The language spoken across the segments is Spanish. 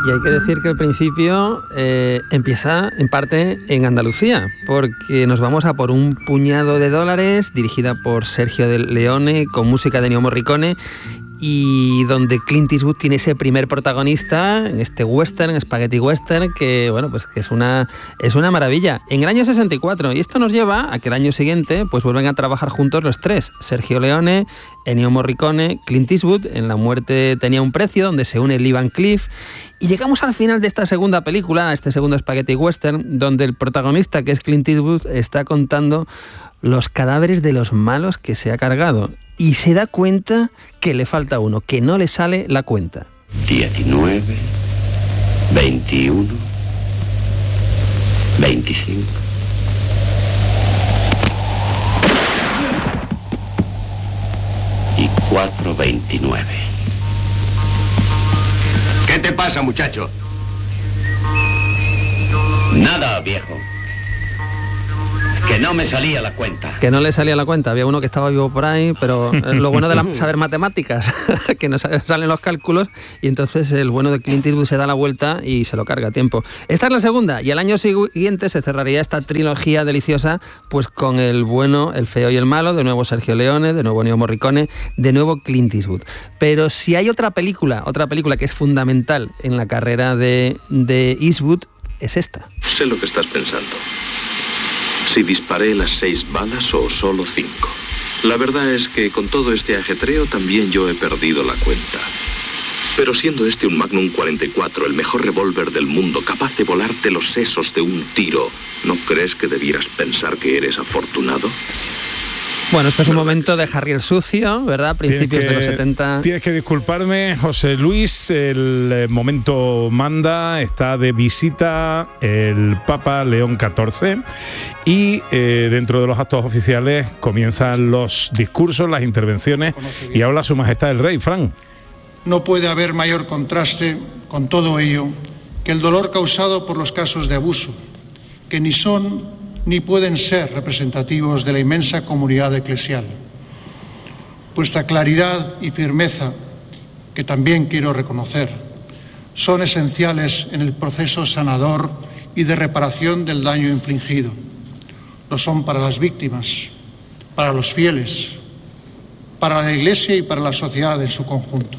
Y hay que decir que el principio empieza en parte en Andalucía, porque nos vamos a por Un puñado de dólares, dirigida por Sergio Leone, con música de Ennio Morricone, y donde Clint Eastwood tiene ese primer protagonista en este western, spaghetti western, que bueno, pues que es una maravilla. En el año 64, y esto nos lleva a que el año siguiente pues vuelven a trabajar juntos los tres, Sergio Leone, Ennio Morricone, Clint Eastwood, en La muerte tenía un precio, donde se une Lee Van Cleef, y llegamos al final de esta segunda película, este segundo spaghetti western, donde el protagonista, que es Clint Eastwood, está contando los cadáveres de los malos que se ha cargado, y se da cuenta que le falta uno, que no le sale la cuenta. 19, 21, 25. Y 4.29. ¿Qué te pasa, muchacho? Nada, viejo. Que no me salía la cuenta. Que no le salía la cuenta. Había uno que estaba vivo por ahí, pero lo bueno de saber matemáticas, que no salen los cálculos, y entonces el bueno de Clint Eastwood se da la vuelta y se lo carga a tiempo. Esta es la segunda, y al año siguiente se cerraría esta trilogía deliciosa pues con el bueno, el feo y el malo, de nuevo Sergio Leone, de nuevo Ennio Morricone, de nuevo Clint Eastwood. Pero si hay otra película que es fundamental en la carrera de Eastwood, es esta. Sé lo que estás pensando. Si disparé las 6 balas o solo 5. La verdad es que con todo este ajetreo también yo he perdido la cuenta. Pero siendo este un Magnum 44, el mejor revólver del mundo, capaz de volarte los sesos de un tiro, ¿no crees que debieras pensar que eres afortunado? Bueno, esto es un momento de Harry el Sucio, ¿verdad? Principios de los 70. Tienes que disculparme, José Luis, el momento manda, está de visita el Papa León XIV y dentro de los actos oficiales comienzan los discursos, las intervenciones y habla Su Majestad el Rey. Fran. No puede haber mayor contraste con todo ello que el dolor causado por los casos de abuso, que ni son ni pueden ser representativos de la inmensa comunidad eclesial. Vuestra claridad y firmeza, que también quiero reconocer, son esenciales en el proceso sanador y de reparación del daño infligido. Lo son para las víctimas, para los fieles, para la Iglesia y para la sociedad en su conjunto.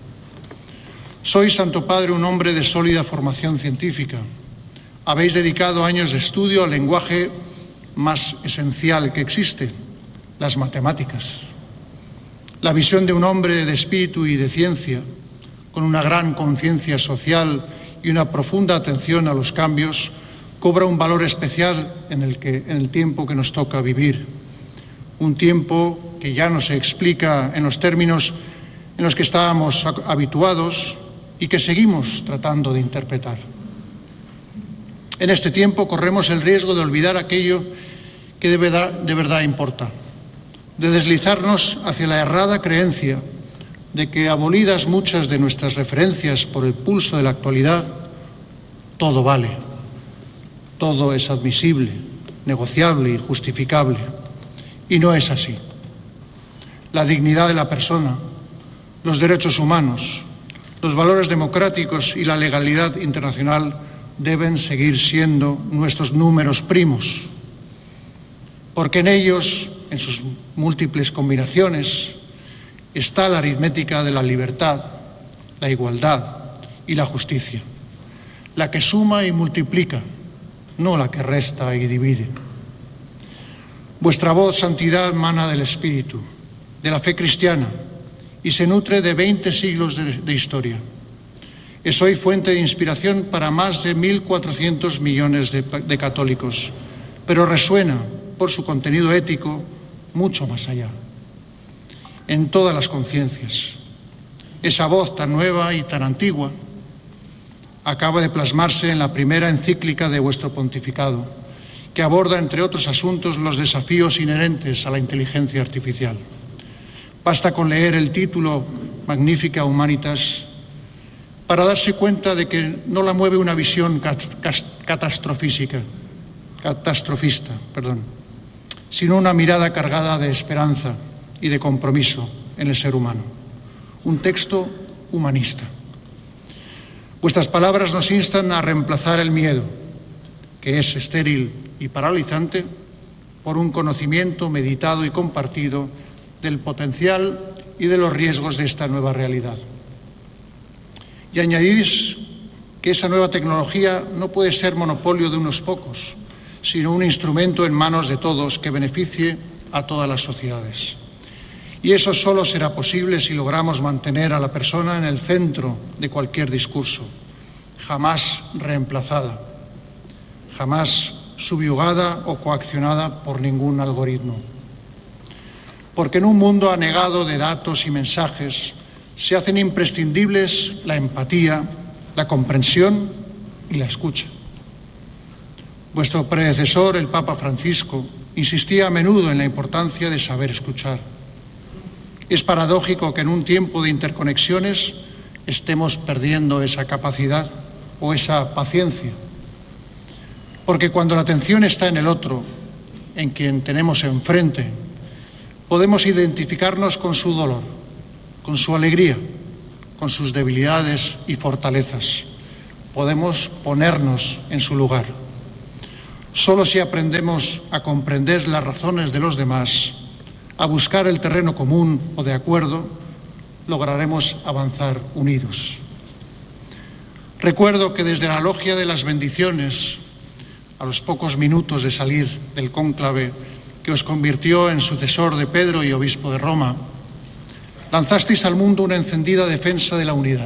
Soy, Santo Padre, un hombre de sólida formación científica. Habéis dedicado años de estudio al lenguaje más esencial que existe, las matemáticas. La visión de un hombre de espíritu y de ciencia, con una gran conciencia social y una profunda atención a los cambios, cobra un valor especial en el tiempo que nos toca vivir. Un tiempo que ya no se explica en los términos en los que estábamos habituados y que seguimos tratando de interpretar. En este tiempo corremos el riesgo de olvidar aquello que de verdad importa, de deslizarnos hacia la errada creencia de que, abolidas muchas de nuestras referencias por el pulso de la actualidad, todo vale, todo es admisible, negociable y justificable. Y no es así. La dignidad de la persona, los derechos humanos, los valores democráticos y la legalidad internacional deben seguir siendo nuestros números primos, porque en ellos, en sus múltiples combinaciones, está la aritmética de la libertad, la igualdad y la justicia, la que suma y multiplica, no la que resta y divide. Vuestra voz, santidad, mana del Espíritu, de la fe cristiana, y se nutre de 20 siglos de historia. Es hoy fuente de inspiración para más de 1.400 millones de católicos, pero resuena por su contenido ético mucho más allá, en todas las conciencias. Esa voz tan nueva y tan antigua acaba de plasmarse en la primera encíclica de vuestro pontificado, que aborda, entre otros asuntos, los desafíos inherentes a la inteligencia artificial. Basta con leer el título Magnificat Humanitas para darse cuenta de que no la mueve una visión catastrofista, sino una mirada cargada de esperanza y de compromiso en el ser humano. Un texto humanista. Vuestras palabras nos instan a reemplazar el miedo, que es estéril y paralizante, por un conocimiento meditado y compartido del potencial y de los riesgos de esta nueva realidad. Y añadís que esa nueva tecnología no puede ser monopolio de unos pocos, sino un instrumento en manos de todos que beneficie a todas las sociedades. Y eso solo será posible si logramos mantener a la persona en el centro de cualquier discurso, jamás reemplazada, jamás subyugada o coaccionada por ningún algoritmo. Porque en un mundo anegado de datos y mensajes se hacen imprescindibles la empatía, la comprensión y la escucha. Vuestro predecesor, el Papa Francisco, insistía a menudo en la importancia de saber escuchar. Es paradójico que en un tiempo de interconexiones estemos perdiendo esa capacidad o esa paciencia. Porque cuando la atención está en el otro, en quien tenemos enfrente, podemos identificarnos con su dolor, con su alegría, con sus debilidades y fortalezas. Podemos ponernos en su lugar. Solo si aprendemos a comprender las razones de los demás, a buscar el terreno común o de acuerdo, lograremos avanzar unidos. Recuerdo que desde la logia de las bendiciones, a los pocos minutos de salir del cónclave que os convirtió en sucesor de Pedro y obispo de Roma, lanzasteis al mundo una encendida defensa de la unidad.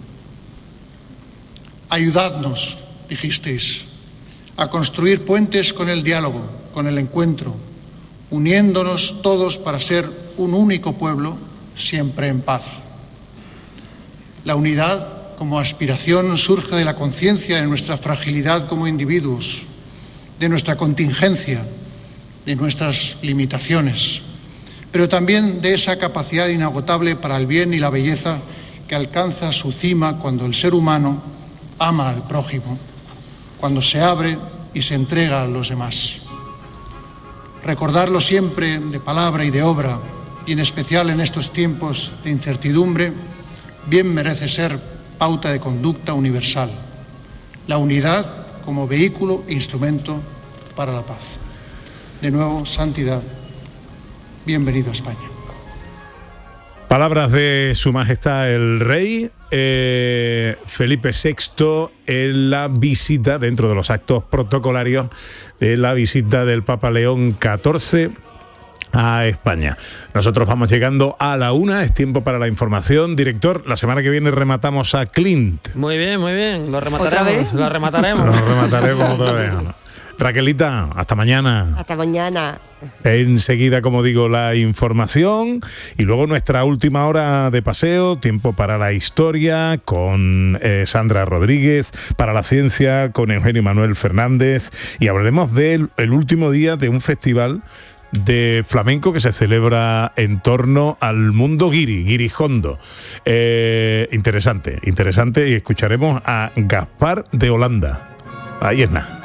Ayudadnos, dijisteis, a construir puentes con el diálogo, con el encuentro, uniéndonos todos para ser un único pueblo, siempre en paz. La unidad, como aspiración, surge de la conciencia de nuestra fragilidad como individuos, de nuestra contingencia, de nuestras limitaciones, pero también de esa capacidad inagotable para el bien y la belleza que alcanza su cima cuando el ser humano ama al prójimo, cuando se abre y se entrega a los demás. Recordarlo siempre de palabra y de obra, y en especial en estos tiempos de incertidumbre, bien merece ser pauta de conducta universal. La unidad como vehículo e instrumento para la paz. De nuevo, santidad. Bienvenido a España. Palabras de Su Majestad el Rey Felipe VI en la visita, dentro de los actos protocolarios de la visita del Papa León XIV a España. Nosotros vamos llegando a la 1, es tiempo para la información. Director, la semana que viene rematamos a Clint. Muy bien, lo remataremos. ¿Otra vez? Lo remataremos. Lo remataremos otra vez. Raquelita, hasta mañana. Hasta mañana. Enseguida, como digo, la información y luego nuestra última hora de paseo, tiempo para la historia con Sandra Rodríguez, para la ciencia con Eugenio Manuel Fernández, y hablaremos del último día de un festival de flamenco que se celebra en torno al mundo guirijondo. Interesante, y escucharemos a Gaspar de Holanda. Ahí es nada.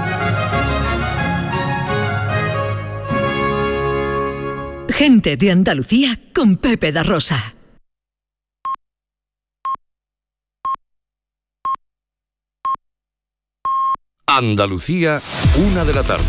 Gente de Andalucía con Pepe da Rosa. Andalucía, 1 de la tarde.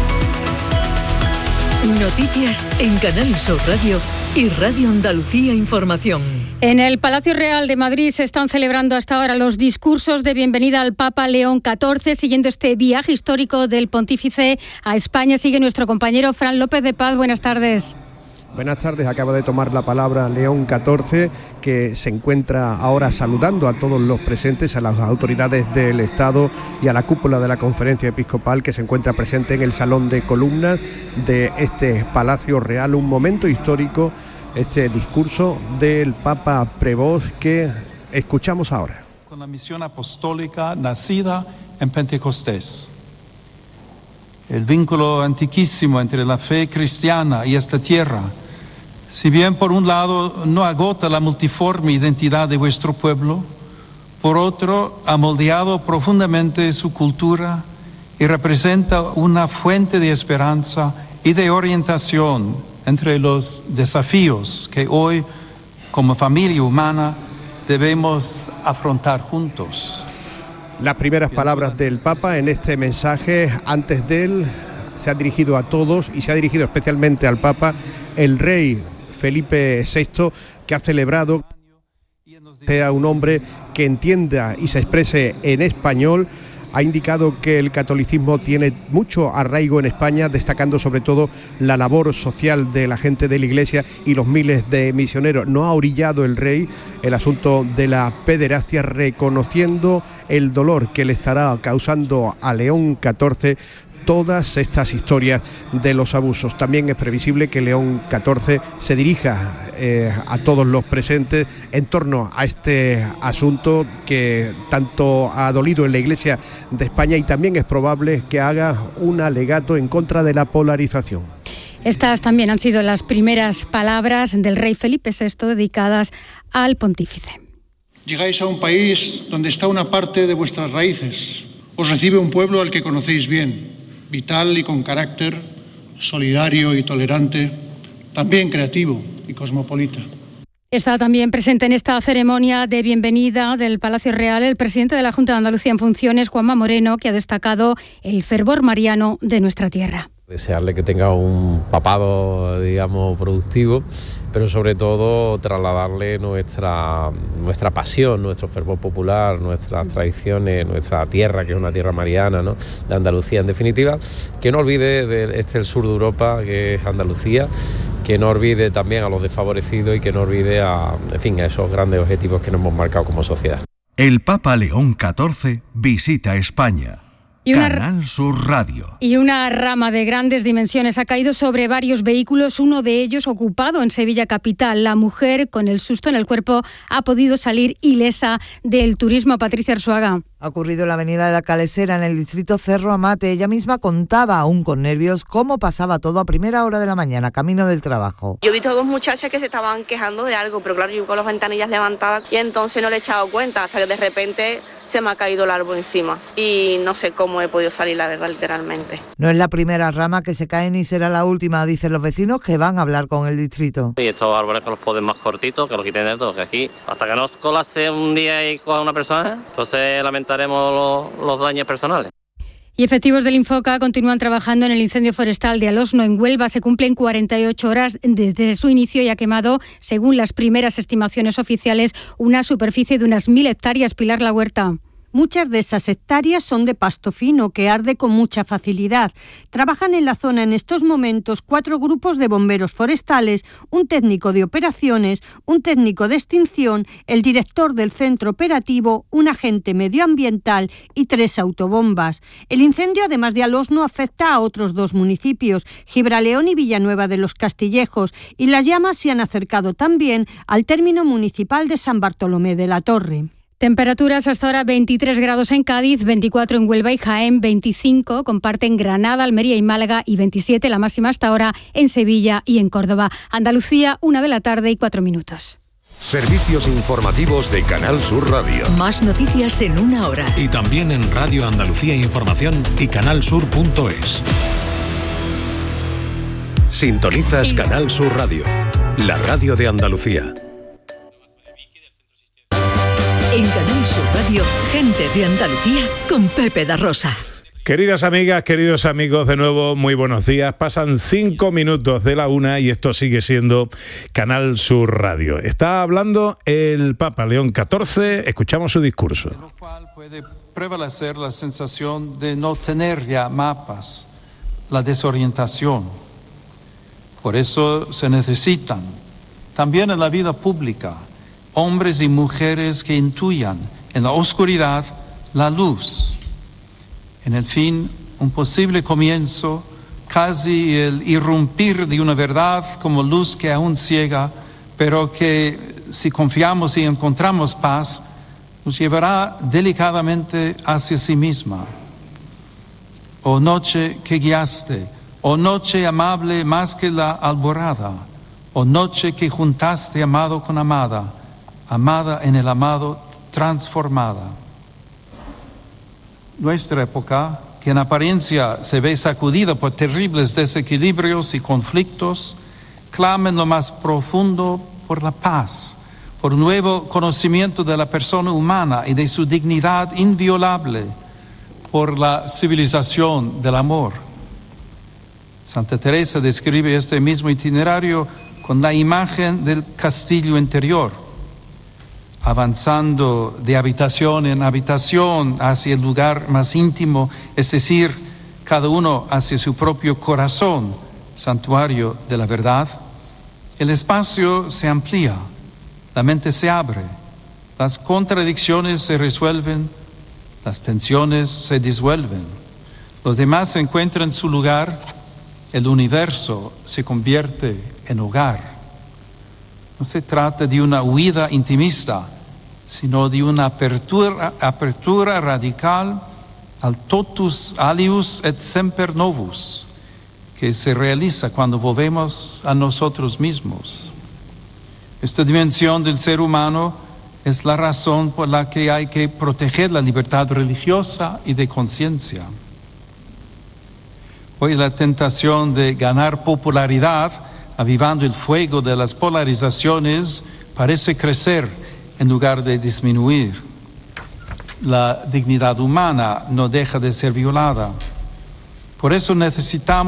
Noticias en Canal Sur Radio y Radio Andalucía Información. En el Palacio Real de Madrid se están celebrando hasta ahora los discursos de bienvenida al Papa León XIV. Siguiendo este viaje histórico del pontífice a España, sigue nuestro compañero Fran López de Paz. Buenas tardes. Buenas tardes, acaba de tomar la palabra León XIV, que se encuentra ahora saludando a todos los presentes, a las autoridades del Estado y a la cúpula de la Conferencia Episcopal, que se encuentra presente en el Salón de Columnas de este Palacio Real. Un momento histórico, este discurso del Papa Prevost que escuchamos ahora. Con la misión apostólica nacida en Pentecostés. El vínculo antiquísimo entre la fe cristiana y esta tierra, si bien por un lado no agota la multiforme identidad de vuestro pueblo, por otro ha moldeado profundamente su cultura y representa una fuente de esperanza y de orientación entre los desafíos que hoy, como familia humana, debemos afrontar juntos. Las primeras palabras del Papa en este mensaje, antes de él, se ha dirigido a todos y se ha dirigido especialmente al Papa, el rey Felipe VI, que ha celebrado sea un hombre que entienda y se exprese en español. Ha indicado que el catolicismo tiene mucho arraigo en España, destacando sobre todo la labor social de la gente de la Iglesia y los miles de misioneros. No ha orillado el rey el asunto de la pederastia, reconociendo el dolor que le estará causando a León XIV todas estas historias de los abusos. También es previsible que León XIV se dirija a todos los presentes en torno a este asunto que tanto ha dolido en la Iglesia de España, y también es probable que haga un alegato en contra de la polarización. Estas también han sido las primeras palabras del rey Felipe VI dedicadas al pontífice. Llegáis a un país donde está una parte de vuestras raíces. Os recibe un pueblo al que conocéis bien, vital y con carácter, solidario y tolerante, también creativo y cosmopolita. Está también presente en esta ceremonia de bienvenida del Palacio Real el presidente de la Junta de Andalucía en funciones, Juanma Moreno, que ha destacado el fervor mariano de nuestra tierra. Desearle que tenga un papado, digamos, productivo, pero sobre todo trasladarle nuestra pasión, nuestro fervor popular, nuestras tradiciones, nuestra tierra, que es una tierra mariana, ¿no?, de Andalucía. En definitiva, que no olvide el sur de Europa, que es Andalucía, que no olvide también a los desfavorecidos y que no olvide a esos grandes objetivos que nos hemos marcado como sociedad. El Papa León XIV visita España. Canal Sur Radio. Y una rama de grandes dimensiones ha caído sobre varios vehículos, uno de ellos ocupado en Sevilla capital. La mujer, con el susto en el cuerpo, ha podido salir ilesa del turismo. Patricia Arzuaga. Ha ocurrido en la avenida de la Calesera, en el distrito Cerro Amate. Ella misma contaba, aún con nervios, cómo pasaba todo a primera hora de la mañana, camino del trabajo. Yo he visto a dos muchachas que se estaban quejando de algo, pero claro, yo con las ventanillas levantadas y entonces no le he echado cuenta, hasta que de repente se me ha caído el árbol encima y no sé cómo he podido salir, la verdad, literalmente. No es la primera rama que se cae ni será la última, dicen los vecinos, que van a hablar con el distrito. Y estos árboles que los ponen más cortitos, que los quiten de todo, que aquí, hasta que no colase un día y con una persona, entonces lamentaremos los daños personales. Y efectivos del Infoca continúan trabajando en el incendio forestal de Alosno, en Huelva. Se cumplen 48 horas desde su inicio y ha quemado, según las primeras estimaciones oficiales, una superficie de unas 1.000 hectáreas. Pilar La Huerta. Muchas de esas hectáreas son de pasto fino, que arde con mucha facilidad. Trabajan en la zona en estos momentos 4 grupos de bomberos forestales, un técnico de operaciones, un técnico de extinción, el director del centro operativo, un agente medioambiental y 3 autobombas. El incendio, además de Alosno, afecta a otros 2 municipios, Gibraleón y Villanueva de los Castillejos, y las llamas se han acercado también al término municipal de San Bartolomé de la Torre. Temperaturas hasta ahora 23 grados en Cádiz, 24 en Huelva y Jaén, 25 comparten Granada, Almería y Málaga y 27 la máxima hasta ahora en Sevilla y en Córdoba. Andalucía, 1:04 Servicios informativos de Canal Sur Radio. Más noticias en una hora. Y también en Radio Andalucía Información y canalsur.es. Sintonizas Canal Sur Radio, la radio de Andalucía. En Canal Sur Radio, gente de Andalucía con Pepe da Rosa. Queridas amigas, queridos amigos, de nuevo, muy buenos días. Pasan 5 minutos de la 1 y esto sigue siendo Canal Sur Radio. Está hablando el Papa León XIV, escuchamos su discurso. En lo cual puede prevalecer la sensación de no tener ya mapas, la desorientación. Por eso se necesitan, también en la vida pública, hombres y mujeres que intuyan en la oscuridad la luz. En el fin, un posible comienzo, casi el irrumpir de una verdad como luz que aún ciega, pero que si confiamos y encontramos paz, nos llevará delicadamente hacia sí misma. Oh noche que guiaste, oh noche amable más que la alborada, oh noche que juntaste amado con amada, amada en el amado, transformada. Nuestra época, que en apariencia se ve sacudida por terribles desequilibrios y conflictos, clama en lo más profundo por la paz, por un nuevo conocimiento de la persona humana y de su dignidad inviolable, por la civilización del amor. Santa Teresa describe este mismo itinerario con la imagen del castillo interior, avanzando de habitación en habitación hacia el lugar más íntimo, es decir, cada uno hacia su propio corazón, santuario de la verdad. El espacio se amplía, la mente se abre, las contradicciones se resuelven, las tensiones se disuelven, los demás encuentran su lugar, el universo se convierte en hogar. No se trata de una huida intimista, sino de una apertura radical al totus alius et semper novus, que se realiza cuando volvemos a nosotros mismos. Esta dimensión del ser humano es la razón por la que hay que proteger la libertad religiosa y de conciencia. Hoy la tentación de ganar popularidad, avivando el fuego de las polarizaciones, parece crecer en lugar de disminuir. La dignidad humana no deja de ser violada. Por eso necesitamos